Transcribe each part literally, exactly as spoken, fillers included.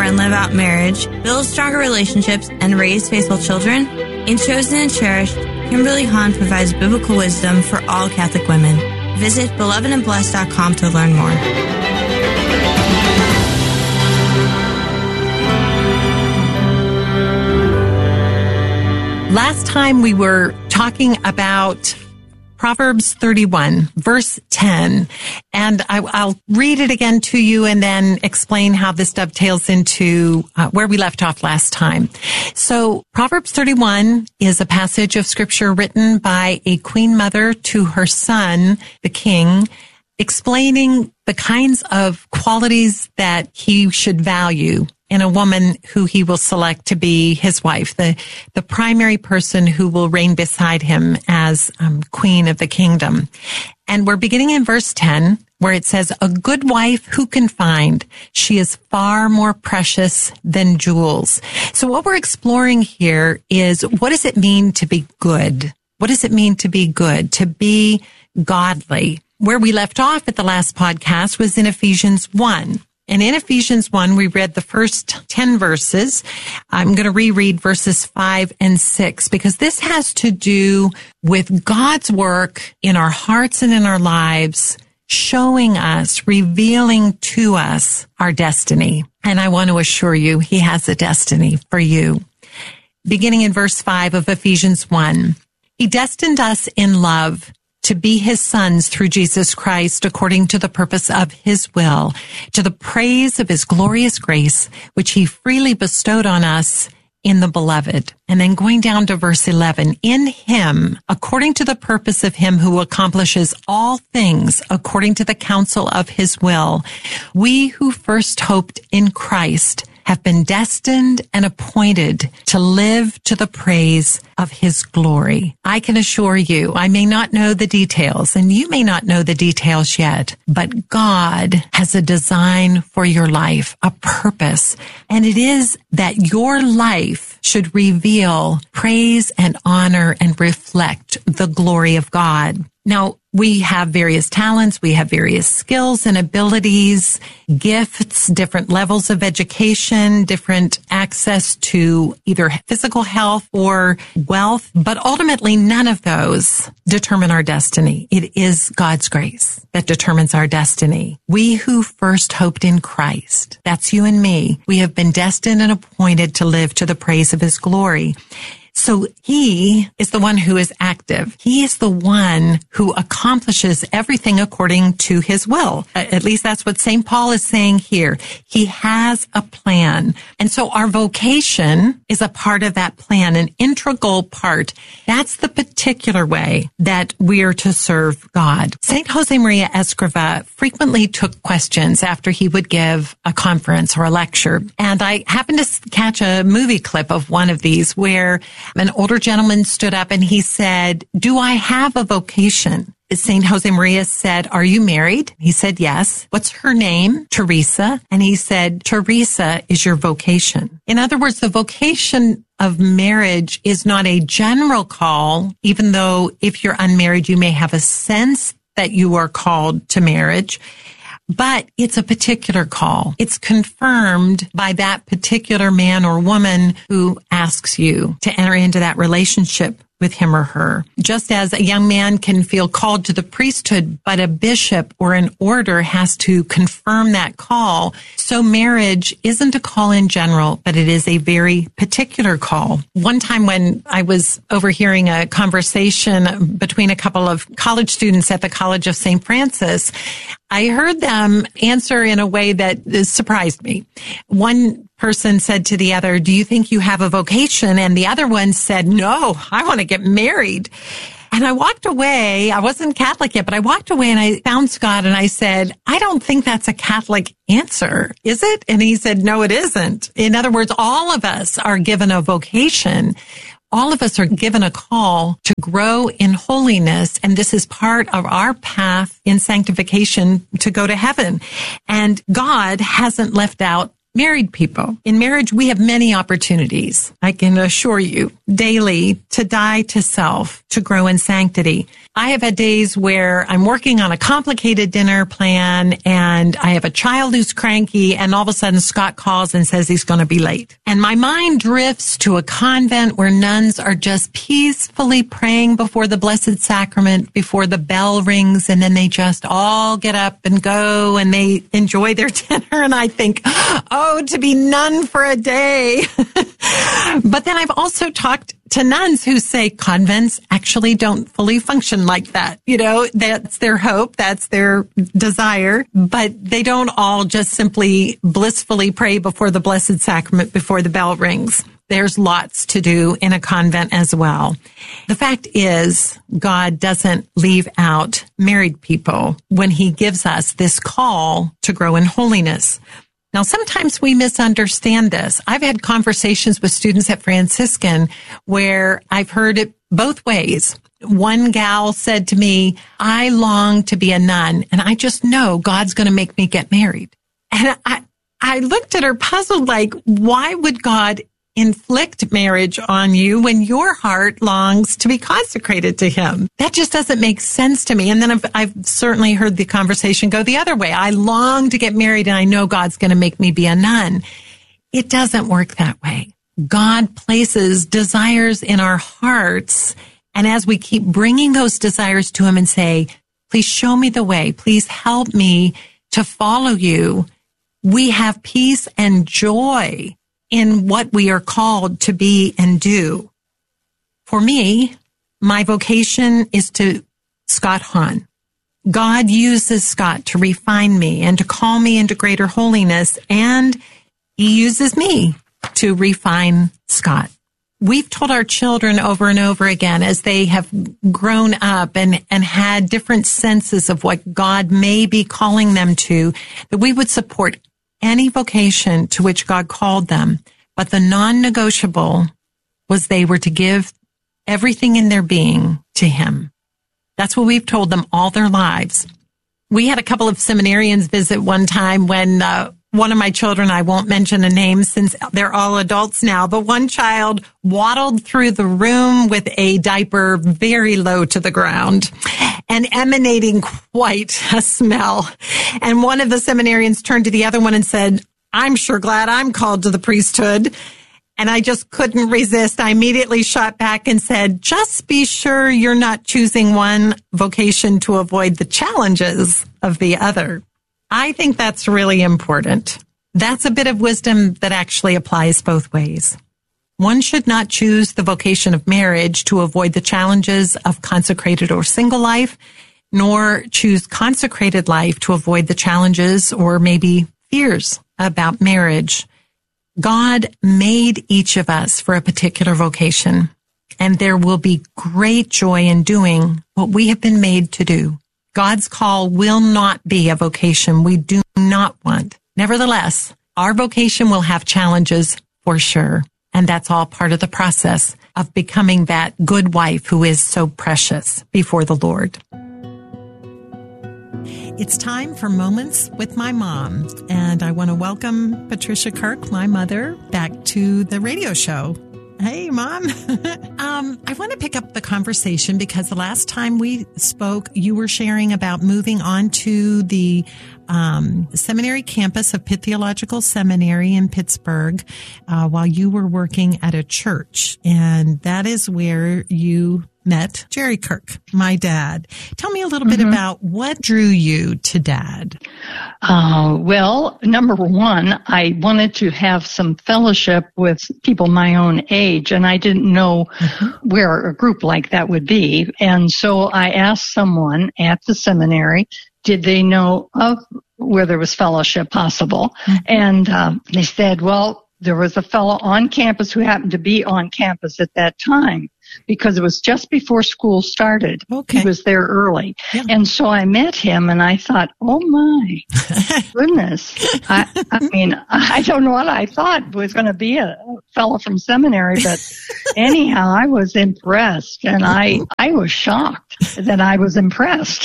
for and live out marriage, build stronger relationships, and raise faithful children? In Chosen and Cherished, Kimberly Hahn provides biblical wisdom for all Catholic women. Visit beloved and blessed dot com to learn more. Last time we were talking about Proverbs thirty-one, verse ten, and I, I'll read it again to you and then explain how this dovetails into uh, where we left off last time. So Proverbs thirty-one is a passage of scripture written by a queen mother to her son, the king, explaining the kinds of qualities that he should value in a woman who he will select to be his wife, the, the primary person who will reign beside him as um, queen of the kingdom. And we're beginning in verse ten, where it says, "A good wife who can find? She is far more precious than jewels." So what we're exploring here is, what does it mean to be good? What does it mean to be good, to be godly? Where we left off at the last podcast was in Ephesians one. And in Ephesians one, we read the first ten verses. I'm going to reread verses five and six because this has to do with God's work in our hearts and in our lives, showing us, revealing to us our destiny. And I want to assure you, he has a destiny for you. Beginning in verse five of Ephesians one, "He destined us in love to be his sons through Jesus Christ, according to the purpose of his will, to the praise of his glorious grace, which he freely bestowed on us in the beloved." And then going down to verse eleven, "In him, according to the purpose of him who accomplishes all things according to the counsel of his will, we who first hoped in Christ have been destined and appointed to live to the praise of his glory." I can assure you, I may not know the details, and you may not know the details yet, but God has a design for your life, a purpose, and it is that your life should reveal praise and honor and reflect the glory of God. Now, we have various talents, we have various skills and abilities, gifts, different levels of education, different access to either physical health or wealth, but ultimately none of those determine our destiny. It is God's grace that determines our destiny. We who first hoped in Christ, that's you and me, we have been destined and appointed to live to the praise of his glory. So he is the one who is active. He is the one who accomplishes everything according to his will. At least that's what Saint Paul is saying here. He has a plan. And so our vocation is a part of that plan, an integral part. That's the particular way that we are to serve God. Saint Josemaria Escriva frequently took questions after he would give a conference or a lecture. And I happened to catch a movie clip of one of these where an older gentleman stood up and he said, "Do I have a vocation?" Saint Josemaria said, "Are you married?" He said, "Yes." "What's her name?" "Teresa." And he said, "Teresa is your vocation." In other words, the vocation of marriage is not a general call, even though if you're unmarried, you may have a sense that you are called to marriage. But it's a particular call. It's confirmed by that particular man or woman who asks you to enter into that relationship with him or her. Just as a young man can feel called to the priesthood, but a bishop or an order has to confirm that call, so marriage isn't a call in general, but it is a very particular call. One time when I was overhearing a conversation between a couple of college students at the College of Saint Francis, I heard them answer in a way that surprised me. One person said to the other, "Do you think you have a vocation?" And the other one said, "No, I want to get married." And I walked away. I wasn't Catholic yet, but I walked away and I found Scott and I said, "I don't think that's a Catholic answer, is it?" And he said, "No, it isn't." In other words, all of us are given a vocation. All of us are given a call to grow in holiness, and this is part of our path in sanctification to go to heaven. And God hasn't left out Married people, in marriage, we have many opportunities, I can assure you, daily to die to self, to grow in sanctity. I have had days where I'm working on a complicated dinner plan and I have a child who's cranky, and all of a sudden Scott calls and says he's going to be late. And my mind drifts to a convent where nuns are just peacefully praying before the Blessed Sacrament, before the bell rings, and then they just all get up and go and they enjoy their dinner. And I think, oh, to be nun for a day. But then I've also talked to nuns who say convents actually don't fully function like that. You know, that's their hope. That's their desire. But they don't all just simply blissfully pray before the Blessed Sacrament before the bell rings. There's lots to do in a convent as well. The fact is, God doesn't leave out married people when he gives us this call to grow in holiness. Now, sometimes we misunderstand this. I've had conversations with students at Franciscan where I've heard it both ways. One gal said to me, I long to be a nun, and I just know God's going to make me get married. And I, I looked at her puzzled, like, why would God inflict marriage on you when your heart longs to be consecrated to him? That just doesn't make sense to me. And then I've, I've certainly heard the conversation go the other way. I long to get married and I know God's going to make me be a nun. It doesn't work that way. God places desires in our hearts. And as we keep bringing those desires to him and say, please show me the way, please help me to follow you, we have peace and joy in what we are called to be and do. For me, my vocation is to Scott Hahn. God uses Scott to refine me and to call me into greater holiness, and he uses me to refine Scott. We've told our children over and over again as they have grown up and, and had different senses of what God may be calling them to, that we would support any vocation to which God called them. But the non-negotiable was they were to give everything in their being to him. That's what we've told them all their lives. We had a couple of seminarians visit one time when uh, one of my children, I won't mention a name since they're all adults now, but one child waddled through the room with a diaper very low to the ground and emanating quite a smell. And one of the seminarians turned to the other one and said, I'm sure glad I'm called to the priesthood. And I just couldn't resist. I immediately shot back and said, just be sure you're not choosing one vocation to avoid the challenges of the other. I think that's really important. That's a bit of wisdom that actually applies both ways. One should not choose the vocation of marriage to avoid the challenges of consecrated or single life, nor choose consecrated life to avoid the challenges or maybe fears about marriage. God made each of us for a particular vocation, and there will be great joy in doing what we have been made to do. God's call will not be a vocation we do not want. Nevertheless, our vocation will have challenges for sure, and that's all part of the process of becoming that good wife who is so precious before the Lord. It's time for Moments with my mom, and I want to welcome Patricia Kirk, my mother, back to the radio show. Hey, Mom. um, I want to pick up the conversation because the last time we spoke, you were sharing about moving on to the um, seminary campus of Pitt Theological Seminary in Pittsburgh uh, while you were working at a church. And that is where you met Jerry Kirk, my dad. Tell me a little mm-hmm. bit about what drew you to Dad. Uh, well, number one, I wanted to have some fellowship with people my own age, and I didn't know mm-hmm. where a group like that would be. And so I asked someone at the seminary, did they know of where there was fellowship possible? Mm-hmm. And um, they said, well, there was a fellow on campus who happened to be on campus at that time, because it was just before school started. Okay. He was there early. Yeah. And so I met him and I thought, oh my goodness. I, I mean, I don't know what I thought was going to be a fellow from seminary, but anyhow, I was impressed, and I, I was shocked that I was impressed.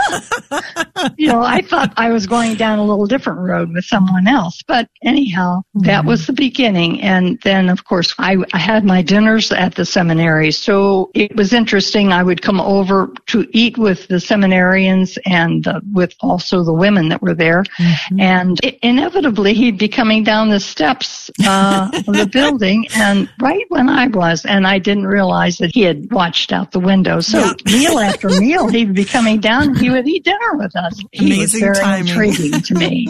You know, I thought I was going down a little different road with someone else, but anyhow, mm-hmm. that was the beginning. And then, of course, I, I had my dinners at the seminary, so it was interesting. I would come over to eat with the seminarians and uh, with also the women that were there, mm-hmm. and it, inevitably he'd be coming down the steps uh, of the building, and right when I was, and I didn't realize that he had watched out the window. So yeah. meal after meal, he'd be coming down, and he would eat dinner with us. He Amazing was very timing. Intriguing to me.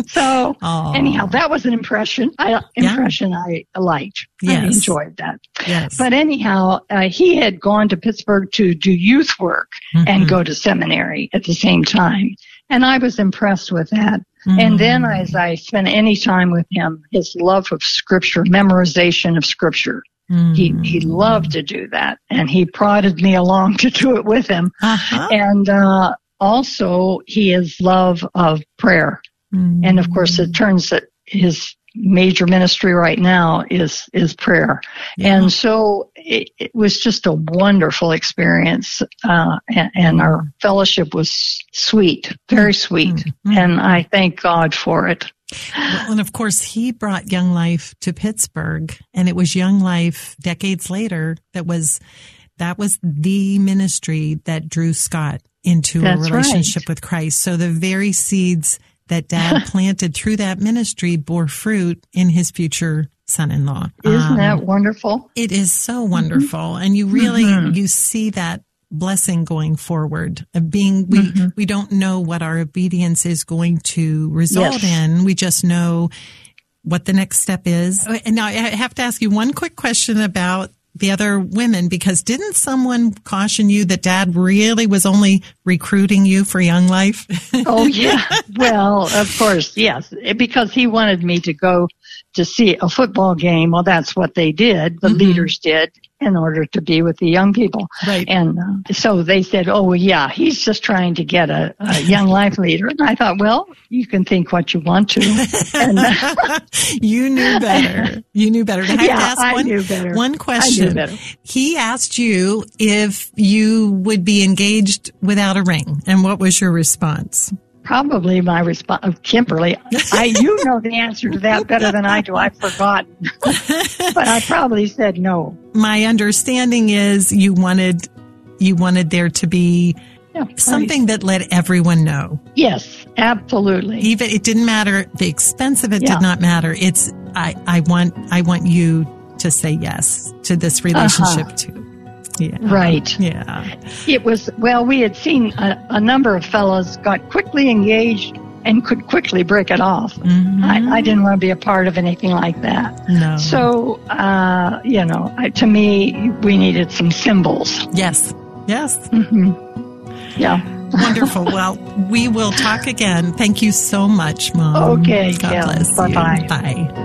So Aww. anyhow, that was an impression. I impression yeah. I liked. Yes. I enjoyed that. Yes. But anyhow, uh, he had gone to Pittsburgh to do youth work mm-hmm. and go to seminary at the same time. And I was impressed with that. Mm-hmm. And then as I spent any time with him, his love of Scripture, memorization of Scripture, mm-hmm. he, he loved to do that. And he prodded me along to do it with him. Uh-huh. And uh, also his love of prayer. Mm-hmm. And of course, it turns that his major ministry right now is is prayer. Yeah. And so it, it was just a wonderful experience, uh, and, and our fellowship was sweet, very sweet, mm-hmm. and I thank God for it. Well, and of course, he brought Young Life to Pittsburgh, and it was Young Life decades later that was that was the ministry that drew Scott into That's a relationship right. with Christ. So the very seeds that Dad planted through that ministry bore fruit in his future son-in-law. Isn't um, that wonderful? It is so wonderful. Mm-hmm. And you really, mm-hmm. you see that blessing going forward of being, we, mm-hmm. we don't know what our obedience is going to result yes. in. We just know what the next step is. And now I have to ask you one quick question about the other women, because didn't someone caution you that Dad really was only recruiting you for Young Life? Oh, yeah. Well, of course, yes. Because he wanted me to go to see a football game. Well, that's what they did. The mm-hmm. leaders did in order to be with the young people. Right. And uh, so they said, oh, well, yeah, he's just trying to get a, a Young Life leader. And I thought, well, you can think what you want to. And, uh, you knew better. You knew better. I have yeah, to ask I one, knew better. One question. I knew better. He asked you if you would be engaged without a ring. And what was your response? Probably my response, Kimberly, I, you know the answer to that better than I do. I've forgotten. But I probably said no. My understanding is you wanted, you wanted there to be yeah, something that let everyone know. Yes, absolutely. Even, it didn't matter. The expense of it yeah. did not matter. It's, I, I want, I want you to say yes to this relationship uh-huh. too. Yeah. Right. Yeah. It was, well, we had seen a, a number of fellows got quickly engaged and could quickly break it off. Mm-hmm. I, I didn't want to be a part of anything like that. No. So, uh, you know, I, to me, we needed some symbols. Yes. Yes. Mm-hmm. Yeah. Wonderful. Well, we will talk again. Thank you so much, Mom. Okay. God yeah. bless Bye-bye. you. Bye.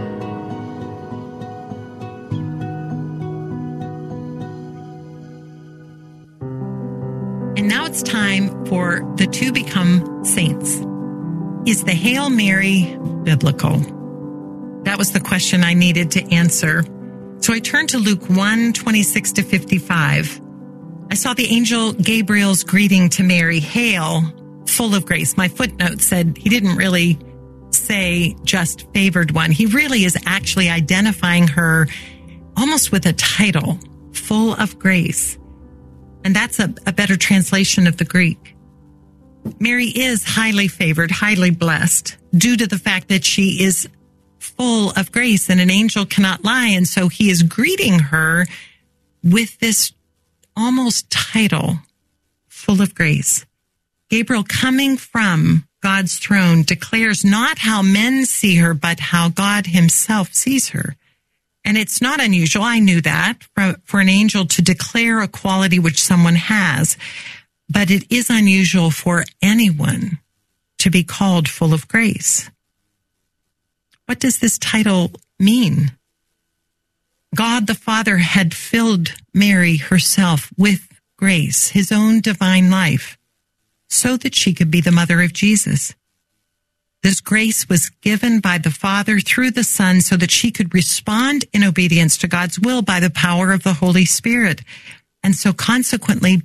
And now it's time for the To Become Saints. Is the Hail Mary biblical? That was the question I needed to answer. So I turned to Luke one, twenty-six to fifty-five. I saw the angel Gabriel's greeting to Mary, "Hail, full of grace." My footnote said he didn't really say just favored one. He really is actually identifying her almost with a title, full of grace. And that's a, a better translation of the Greek. Mary is highly favored, highly blessed, due to the fact that she is full of grace and an angel cannot lie. And so he is greeting her with this almost title, full of grace. Gabriel, coming from God's throne, declares not how men see her, but how God himself sees her. And it's not unusual, I knew that, for, for an angel to declare a quality which someone has. But it is unusual for anyone to be called full of grace. What does this title mean? God the Father had filled Mary herself with grace, his own divine life, so that she could be the mother of Jesus. This grace was given by the Father through the Son so that she could respond in obedience to God's will by the power of the Holy Spirit. And so consequently,